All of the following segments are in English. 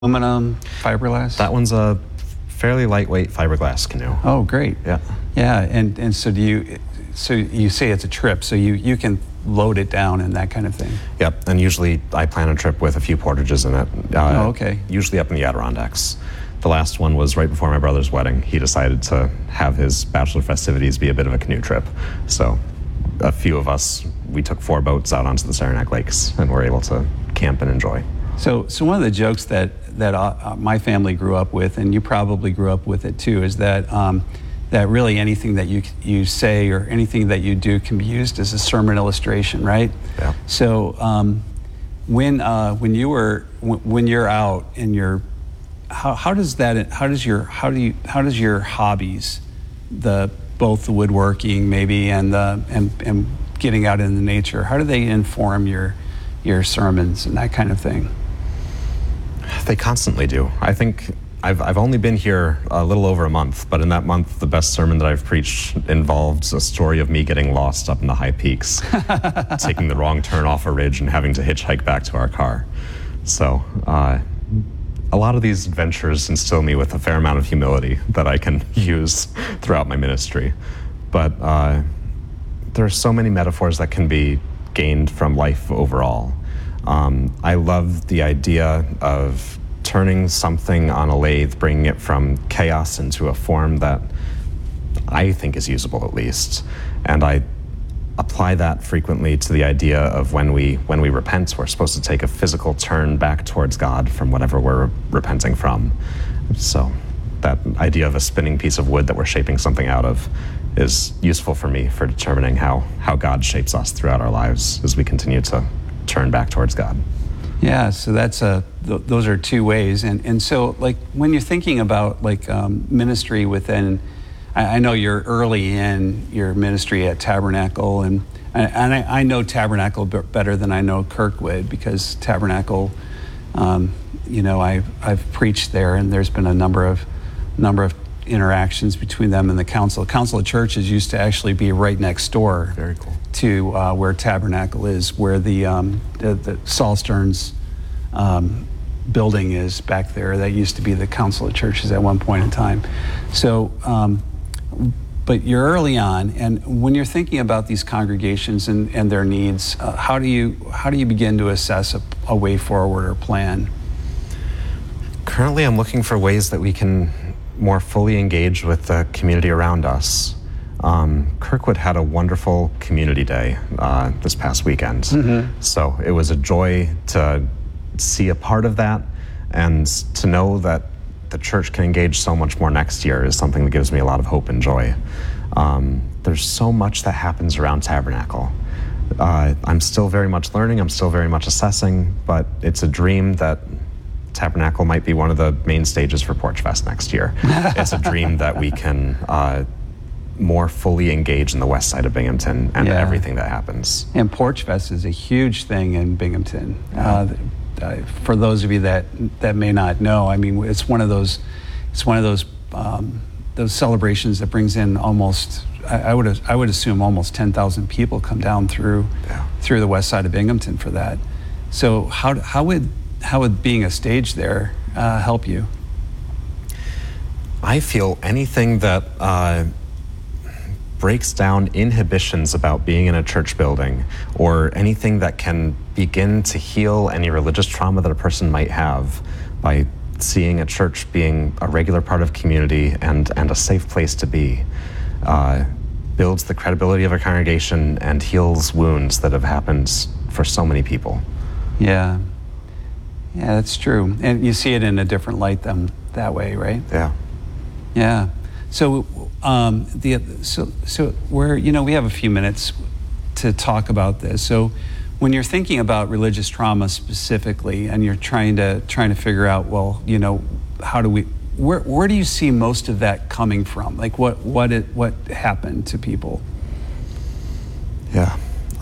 Aluminum, fiberglass? That one's a fairly lightweight fiberglass canoe. Oh, great. Yeah. Yeah, and so you say it's a trip, so you can load it down and that kind of thing. Yep, and usually I plan a trip with a few portages in it. Okay. Usually up in the Adirondacks. The last one was right before my brother's wedding. He decided to have his bachelor festivities be a bit of a canoe trip. So a few of us, we took 4 boats out onto the Saranac Lakes and were able to camp and enjoy. So one of the jokes that my family grew up with, and you probably grew up with it too, is that that really anything that you say or anything that you do can be used as a sermon illustration, right? Yeah. So when you're out and you're, how does your hobbies, both the woodworking maybe and getting out in the nature, how do they inform your sermons and that kind of thing? They constantly do. I think I've only been here a little over a month, but in that month, the best sermon that I've preached involved a story of me getting lost up in the high peaks, taking the wrong turn off a ridge and having to hitchhike back to our car. So a lot of these adventures instill me with a fair amount of humility that I can use throughout my ministry. But there are so many metaphors that can be gained from life overall. I love the idea of turning something on a lathe, bringing it from chaos into a form that I think is usable at least. And I apply that frequently to the idea of when we repent, we're supposed to take a physical turn back towards God from whatever we're repenting from. So that idea of a spinning piece of wood that we're shaping something out of is useful for me for determining how God shapes us throughout our lives as we continue to turn back towards God. Yeah, so that's those are 2 ways, and so like when you're thinking about like ministry within, I know you're early in your ministry at Tabernacle, and I know Tabernacle better than I know Kirkwood, because Tabernacle, I've preached there, and there's been a number of interactions between them and the council. Council of Churches used to actually be right next door. Very cool. To where Tabernacle is, where the Saul Stearns building is back there. That used to be the Council of Churches at one point in time. So, but you're early on, and when you're thinking about these congregations and their needs, how do you begin to assess a way forward or plan? Currently, I'm looking for ways that we can more fully engage with the community around us. Kirkwood had a wonderful community day this past weekend. Mm-hmm. So it was a joy to see a part of that, and to know that the church can engage so much more next year is something that gives me a lot of hope and joy. There's so much that happens around Tabernacle. I'm still very much learning, I'm still very much assessing, but it's a dream that Tabernacle might be one of the main stages for Porch Fest next year. It's a dream that we can more fully engage in the west side of Binghamton and everything that happens. And Porch Fest is a huge thing in Binghamton. For those of you that may not know, I mean, it's one of those celebrations that brings in almost, I would assume almost 10,000 people come down through the west side of Binghamton for that. So how would being a stage there help you? I feel anything that breaks down inhibitions about being in a church building, or anything that can begin to heal any religious trauma that a person might have by seeing a church being a regular part of community and a safe place to be, builds the credibility of a congregation and heals wounds that have happened for so many people. Yeah, that's true. And you see it in a different light that way, right? Yeah. Yeah. So so we're, we have a few minutes to talk about this. So when you're thinking about religious trauma specifically, and you're trying to figure out, well, how do we, where do you see most of that coming from? Like what happened to people? Yeah.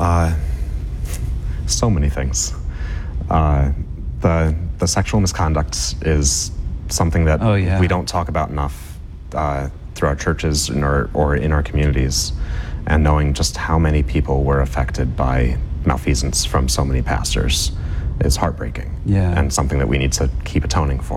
So many things. The sexual misconduct is something that we don't talk about enough through our churches or in our communities, and knowing just how many people were affected by malfeasance from so many pastors. is heartbreaking. Yeah. And something that we need to keep atoning for.